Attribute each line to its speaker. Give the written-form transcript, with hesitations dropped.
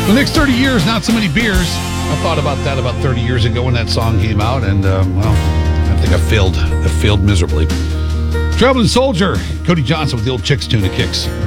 Speaker 1: The next 30 years, not so many beers. I thought about that about 30 years ago when that song came out, and, I think I failed miserably. Traveling Soldier, Cody Johnson with the old Chicks tune of Kicks.